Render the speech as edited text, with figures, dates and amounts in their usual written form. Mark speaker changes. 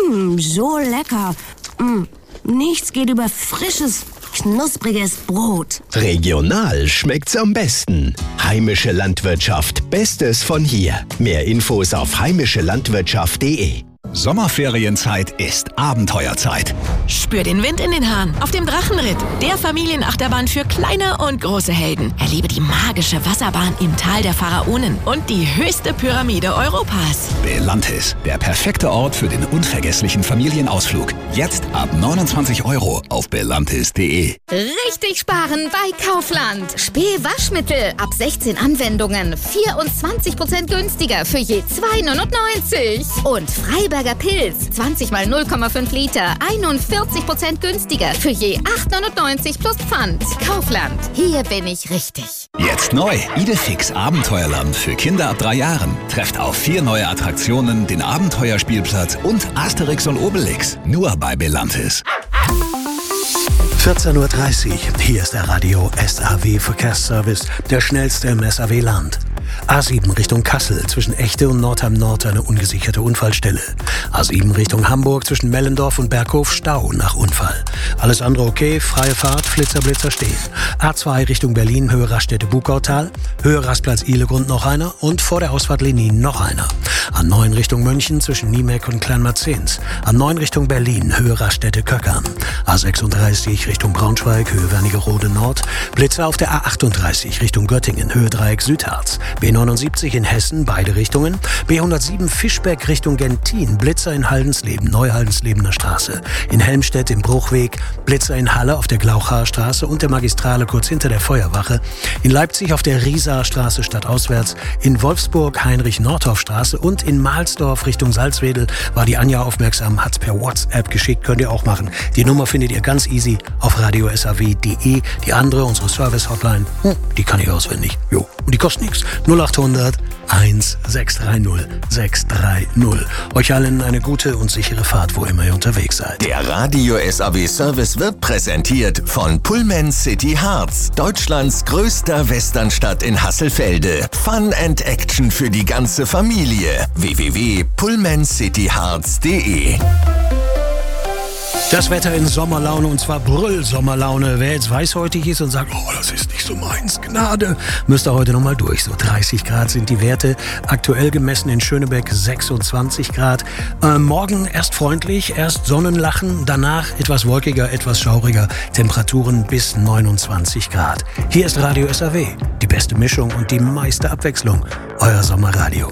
Speaker 1: So lecker. Nichts geht über frisches, knuspriges Brot.
Speaker 2: Regional schmeckt's am besten. Heimische Landwirtschaft, Bestes von hier. Mehr Infos auf heimischelandwirtschaft.de.
Speaker 3: Sommerferienzeit ist Abenteuerzeit.
Speaker 4: Spür den Wind in den Haaren auf dem Drachenritt, der Familienachterbahn für kleine und große Helden. Erlebe die magische Wasserbahn im Tal der Pharaonen und die höchste Pyramide Europas.
Speaker 3: Belantis, der perfekte Ort für den unvergesslichen Familienausflug. Jetzt ab 29 € auf belantis.de.
Speaker 5: Richtig sparen bei Kaufland. Spee Waschmittel ab 16 Anwendungen 24% günstiger für je 2,99 €. Und Freiberger Pilz 20 mal 0,5 Liter 41% günstiger für je 8,99 € plus Pfand. Kaufland, hier bin ich richtig.
Speaker 3: Jetzt neu, Idefix Abenteuerland für Kinder ab 3 Jahren. Trefft auf 4 neue Attraktionen, den Abenteuerspielplatz und Asterix und Obelix. Nur bei Belantis.
Speaker 6: 14:30 Uhr, hier ist der Radio SAW Verkehrsservice, der schnellste im SAW-Land. A7 Richtung Kassel, zwischen Echte und Nordheim Nord eine ungesicherte Unfallstelle. A7 Richtung Hamburg, zwischen Mellendorf und Berghof Stau nach Unfall. Alles andere okay, freie Fahrt, Flitzer, Blitzer stehen. A2 Richtung Berlin, Höhe Raststätte Bukautal, Höhe Rastplatz Ihlegrund noch einer und vor der Ausfahrt Lenin noch einer. A9 Richtung München, zwischen Niemek und Kleinmarzens. A9 Richtung Berlin, Höhe Raststätte Köckern. A36 Richtung Braunschweig, Höhe Wernigerode Nord. Blitzer auf der A38 Richtung Göttingen, Höhe Dreieck Südharz. B79 in Hessen, beide Richtungen. B107 Fischbeck Richtung Gentin, Blitzer in Haldensleben, Neuhaldenslebener Straße. In Helmstedt im Bruchweg, Blitzer in Halle auf der Glauchaer Straße und der Magistrale kurz hinter der Feuerwache. In Leipzig auf der Riesaer Straße stadtauswärts. In Wolfsburg Heinrich-Nordhoff-Straße und in Mahlsdorf Richtung Salzwedel war die Anja aufmerksam, hat's per WhatsApp geschickt, könnt ihr auch machen. Die Nummer findet ihr ganz easy auf radiosaw.de. Die andere, unsere Service-Hotline, die kann ich auswendig. Jo, und die kostet nichts. 0800 1630 630. Euch allen eine gute und sichere Fahrt, wo immer ihr unterwegs seid.
Speaker 2: Der Radio SAW Service wird präsentiert von Pullman City Harz, Deutschlands größter Westernstadt in Hasselfelde. Fun and Action für die ganze Familie. www.pullmancityharz.de.
Speaker 6: Das Wetter in Sommerlaune, und zwar Brüll-Sommerlaune. Wer jetzt weißhäutig ist und sagt, oh, das ist nicht so meins, Gnade, müsst ihr heute nochmal durch. So 30 Grad sind die Werte. Aktuell gemessen in Schönebeck 26 Grad. Morgen erst freundlich, erst Sonnenlachen, danach etwas wolkiger, etwas schauriger. Temperaturen bis 29 Grad. Hier ist Radio SAW. Die beste Mischung und die meiste Abwechslung. Euer Sommerradio.